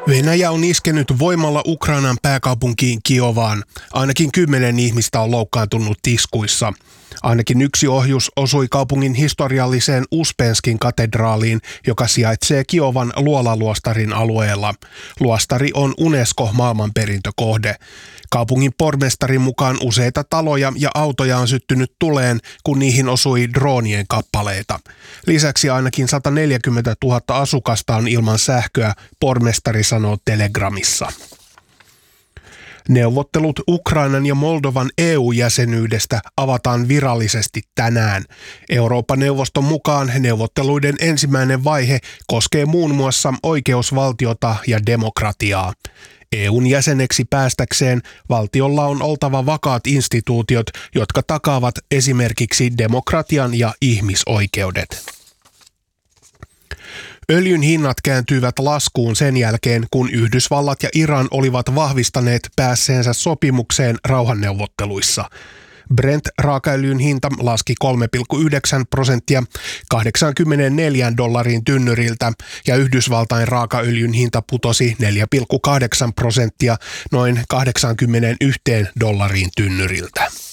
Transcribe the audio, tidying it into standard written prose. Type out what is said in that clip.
Venäjä on iskenyt voimalla Ukrainan pääkaupunkiin Kiovaan. Ainakin 10 ihmistä on loukkaantunut iskuissa. Ainakin yksi ohjus osui kaupungin historialliseen Uspenskin katedraaliin, joka sijaitsee Kiovan Luolaluostarin alueella. Luostari on UNESCO-maailmanperintökohde. Kaupungin pormestarin mukaan useita taloja ja autoja on syttynyt tuleen, kun niihin osui droonien kappaleita. Lisäksi ainakin 140 000 asukasta on ilman sähköä, pormestari sanoo Telegramissa. Neuvottelut Ukrainan ja Moldovan EU-jäsenyydestä avataan virallisesti tänään. Euroopan neuvoston mukaan neuvotteluiden ensimmäinen vaihe koskee muun muassa oikeusvaltiota ja demokratiaa. EUn jäseneksi päästäkseen valtiolla on oltava vakaat instituutiot, jotka takaavat esimerkiksi demokratian ja ihmisoikeudet. Öljyn hinnat kääntyivät laskuun sen jälkeen, kun Yhdysvallat ja Iran olivat vahvistaneet päässeensä sopimukseen rauhanneuvotteluissa. Brent-raakaöljyn hinta laski 3,9% $84 tynnyriltä ja Yhdysvaltain raakaöljyn hinta putosi 4,8% noin $81 tynnyriltä.